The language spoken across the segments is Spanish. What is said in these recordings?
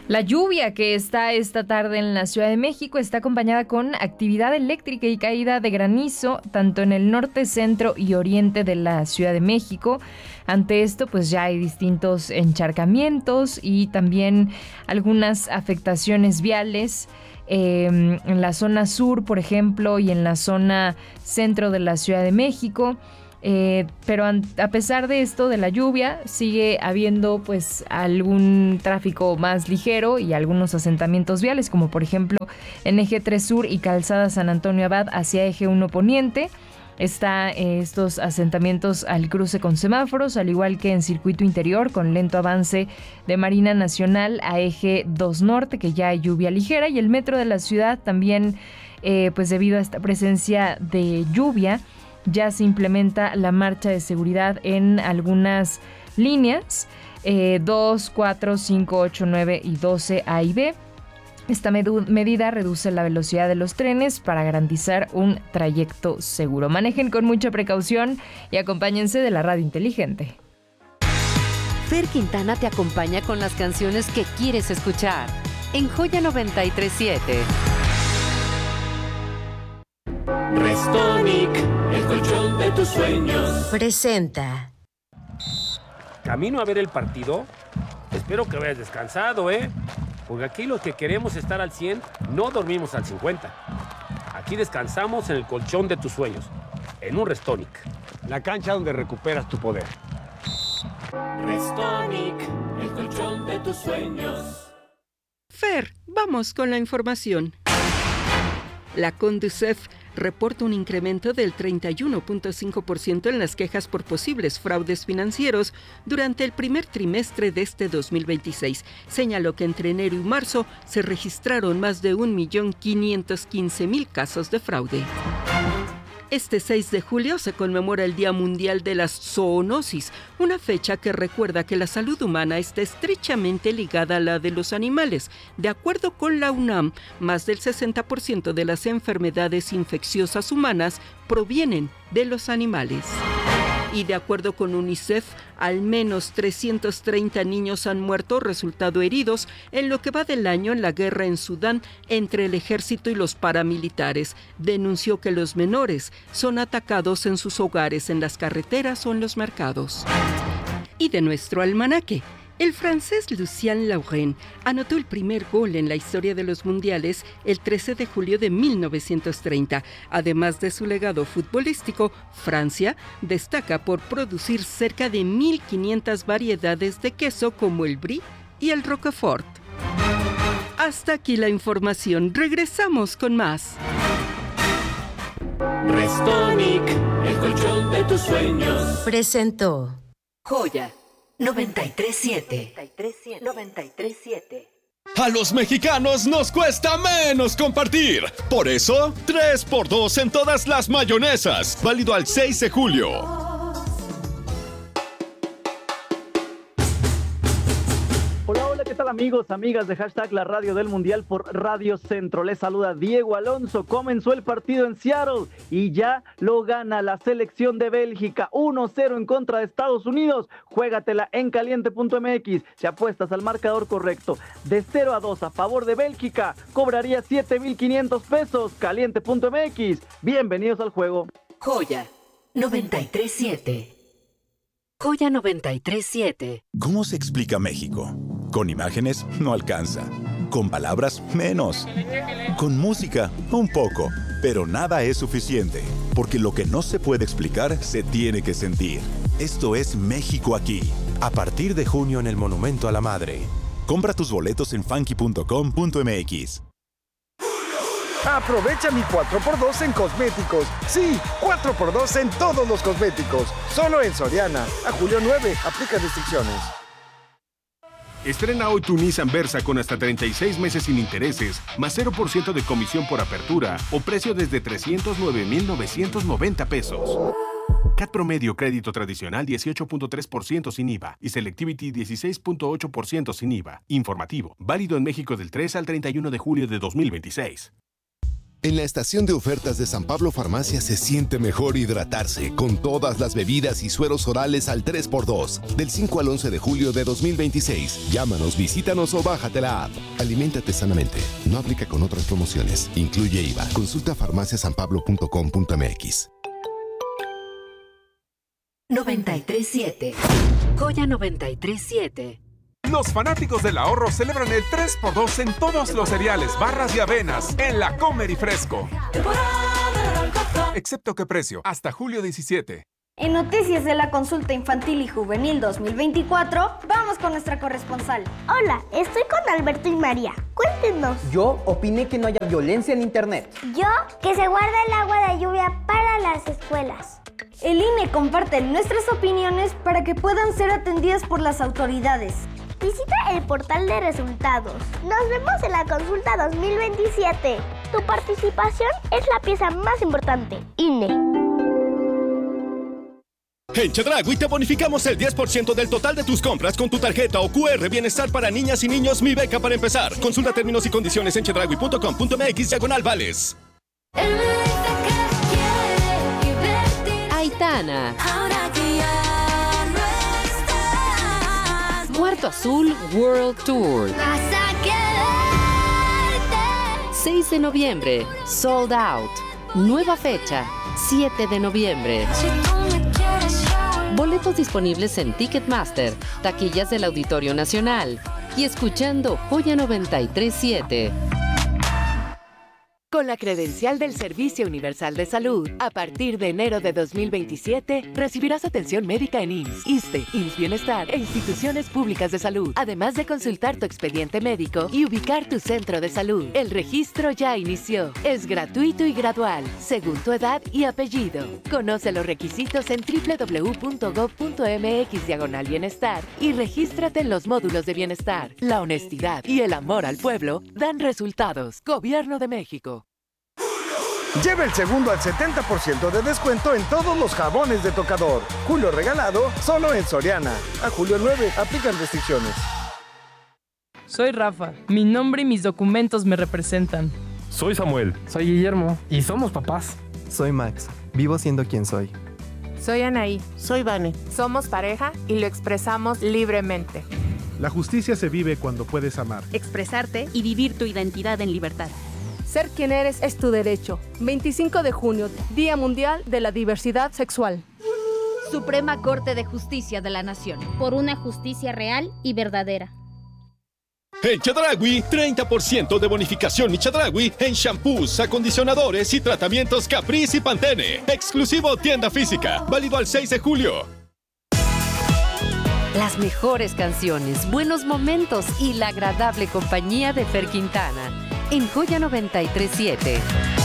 La lluvia que está esta tarde en la Ciudad de México está acompañada con actividad eléctrica y caída de granizo, tanto en el norte, centro y oriente de la Ciudad de México. Ante esto, pues ya hay distintos encharcamientos y también algunas afectaciones viales. En la zona sur, por ejemplo, y en la zona centro de la Ciudad de México. Pero a pesar de esto, de la lluvia, sigue habiendo pues algún tráfico más ligero y algunos asentamientos viales, como por ejemplo en Eje 3 Sur y Calzada San Antonio Abad hacia Eje 1 Poniente. Está estos asentamientos al cruce con semáforos, al igual que en circuito interior, con lento avance de Marina Nacional a Eje 2 Norte, que ya hay lluvia ligera, y el metro de la ciudad también, pues debido a esta presencia de lluvia, ya se implementa la marcha de seguridad en algunas líneas, 2, 4, 5, 8, 9 y 12 A y B. Esta medida reduce la velocidad de los trenes para garantizar un trayecto seguro. Manejen con mucha precaución y acompáñense de la radio inteligente. Fer Quintana te acompaña con las canciones que quieres escuchar en Joya 93.7. Restonic, el colchón de tus sueños. Presenta. Camino a ver el partido. Espero que hayas descansado, porque aquí los que queremos estar al 100 no dormimos al 50. Aquí descansamos en el colchón de tus sueños, en un Restonic. La cancha donde recuperas tu poder. Restonic, el colchón de tus sueños. Fer, vamos con la información. La Conducef reporta un incremento del 31.5% en las quejas por posibles fraudes financieros durante el primer trimestre de este 2026. Señaló que entre enero y marzo se registraron más de 1.515.000 casos de fraude. Este 6 de julio se conmemora el Día Mundial de la Zoonosis, una fecha que recuerda que la salud humana está estrechamente ligada a la de los animales. De acuerdo con la UNAM, más del 60% de las enfermedades infecciosas humanas provienen de los animales. Y de acuerdo con UNICEF, al menos 330 niños han muerto o resultado heridos en lo que va del año en la guerra en Sudán entre el ejército y los paramilitares. Denunció que los menores son atacados en sus hogares, en las carreteras o en los mercados. Y de nuestro almanaque. El francés Lucien Lauren anotó el primer gol en la historia de los mundiales el 13 de julio de 1930. Además de su legado futbolístico, Francia destaca por producir cerca de 1.500 variedades de queso como el Brie y el Roquefort. Hasta aquí la información. Regresamos con más. Restonic, el colchón de tus sueños. Presentó Joya 93.7. A los mexicanos nos cuesta menos compartir. Por eso, 3x2 en todas las mayonesas. Válido al 6 de julio. Hola, ¿qué tal amigos, amigas de hashtag La Radio del Mundial por Radio Centro? Les saluda Diego Alonso. Comenzó el partido en Seattle y ya lo gana la selección de Bélgica 1-0 en contra de Estados Unidos. Juégatela en caliente.mx. Si apuestas al marcador correcto de 0-2 a favor de Bélgica, cobraría 7,500 pesos. Caliente.mx. Bienvenidos al juego. Joya 93.7. Joya 93.7. ¿Cómo se explica México? Con imágenes no alcanza. Con palabras menos. Con música un poco. Pero nada es suficiente. Porque lo que no se puede explicar se tiene que sentir. Esto es México aquí. A partir de junio en el Monumento a la Madre. Compra tus boletos en funky.com.mx. Aprovecha mi 4x2 en cosméticos. Sí, 4x2 en todos los cosméticos. Solo en Soriana. A julio 9. Aplica restricciones. Estrena hoy tu Nissan Versa con hasta 36 meses sin intereses, más 0% de comisión por apertura o precio desde 309,990 pesos. CAT promedio crédito tradicional 18.3% sin IVA y Selectivity 16.8% sin IVA. Informativo. Válido en México del 3 al 31 de julio de 2026. En la estación de ofertas de San Pablo Farmacia se siente mejor hidratarse con todas las bebidas y sueros orales al 3x2 del 5 al 11 de julio de 2026. Llámanos, visítanos o bájate la app. Aliméntate sanamente. No aplica con otras promociones. Incluye IVA. Consulta farmaciasanpablo.com.mx. 93.7. Joya 93.7. Los fanáticos del ahorro celebran el 3x2 en todos los cereales, barras y avenas en la Comer y Fresco. Excepto qué precio, hasta julio 17. En noticias de la consulta infantil y juvenil 2024, vamos con nuestra corresponsal. Hola, estoy con Alberto y María. Cuéntenos. Yo opiné que no haya violencia en internet. Yo, que se guarda el agua de lluvia para las escuelas. El INE comparte nuestras opiniones para que puedan ser atendidas por las autoridades. Visita el portal de resultados. Nos vemos en la consulta 2027. Tu participación es la pieza más importante. INE. En Chedraui te bonificamos el 10% del total de tus compras con tu tarjeta o QR Bienestar para niñas y niños Mi Beca para empezar. Consulta términos y condiciones en chedraui.com.mx/vales. Aitana. Cuarto Azul World Tour. 6 de noviembre, Sold Out. Nueva fecha, 7 de noviembre. Boletos disponibles en Ticketmaster, taquillas del Auditorio Nacional y escuchando Joya 93.7. Con la credencial del Servicio Universal de Salud, a partir de enero de 2027, recibirás atención médica en IMSS, ISSSTE, IMSS Bienestar e instituciones públicas de salud, además de consultar tu expediente médico y ubicar tu centro de salud. El registro ya inició. Es gratuito y gradual, según tu edad y apellido. Conoce los requisitos en www.gov.mx/bienestar y regístrate en los módulos de bienestar. La honestidad y el amor al pueblo dan resultados. Gobierno de México. Lleva el segundo al 70% de descuento en todos los jabones de tocador. Julio regalado, solo en Soriana. A julio 9, aplican restricciones. Soy Rafa. Mi nombre y mis documentos me representan. Soy Samuel. Soy Guillermo. Y somos papás. Soy Max. Vivo siendo quien soy. Soy Anaí. Soy Vane. Somos pareja y lo expresamos libremente. La justicia se vive cuando puedes amar, expresarte y vivir tu identidad en libertad. Ser quien eres es tu derecho. 25 de junio, Día Mundial de la Diversidad Sexual. Suprema Corte de Justicia de la Nación. Por una justicia real y verdadera. En Chedraui, 30% de bonificación y Chedraui en shampoos, acondicionadores y tratamientos Caprice y Pantene. Exclusivo tienda física. Válido al 6 de julio. Las mejores canciones, buenos momentos y la agradable compañía de Fer Quintana. En Joya 93.7.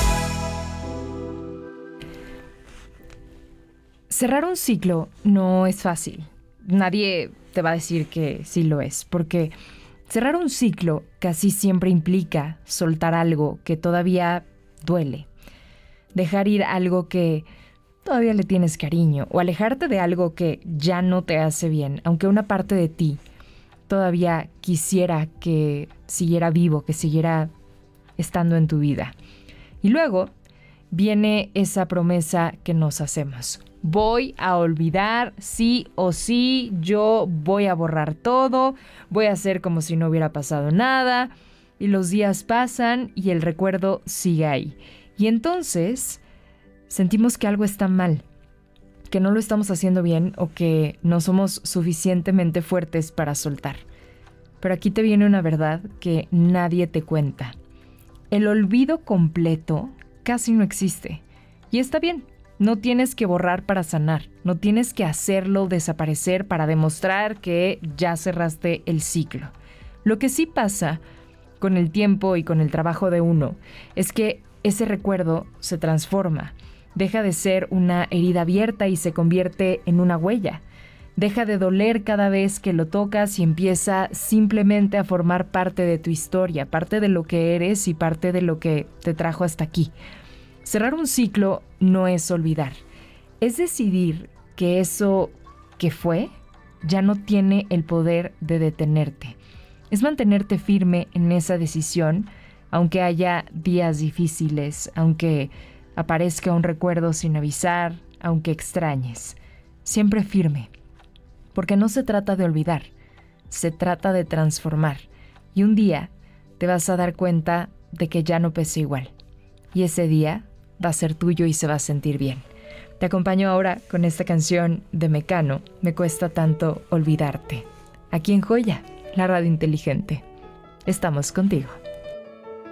Cerrar un ciclo no es fácil. Nadie te va a decir que sí lo es, porque cerrar un ciclo casi siempre implica soltar algo que todavía duele, dejar ir algo que todavía le tienes cariño, o alejarte de algo que ya no te hace bien, aunque una parte de ti todavía quisiera que siguiera vivo, que siguiera estando en tu vida. Y luego viene esa promesa que nos hacemos. Voy a olvidar sí o sí, yo voy a borrar todo, voy a hacer como si no hubiera pasado nada, y los días pasan y el recuerdo sigue ahí. Y entonces sentimos que algo está mal, que no lo estamos haciendo bien o que no somos suficientemente fuertes para soltar. Pero aquí te viene una verdad que nadie te cuenta. El olvido completo casi no existe. Y está bien, no tienes que borrar para sanar, no tienes que hacerlo desaparecer para demostrar que ya cerraste el ciclo. Lo que sí pasa con el tiempo y con el trabajo de uno es que ese recuerdo se transforma, deja de ser una herida abierta y se convierte en una huella. Deja de doler cada vez que lo tocas y empieza simplemente a formar parte de tu historia, parte de lo que eres y parte de lo que te trajo hasta aquí. Cerrar un ciclo no es olvidar, es decidir que eso que fue ya no tiene el poder de detenerte. Es mantenerte firme en esa decisión aunque haya días difíciles, aunque aparezca un recuerdo sin avisar, aunque extrañes. Siempre firme, porque no se trata de olvidar, se trata de transformar. Y un día te vas a dar cuenta de que ya no pesa igual. Y ese día va a ser tuyo y se va a sentir bien. Te acompaño ahora con esta canción de Mecano, Me cuesta tanto olvidarte. Aquí en Joya, la radio inteligente. Estamos contigo.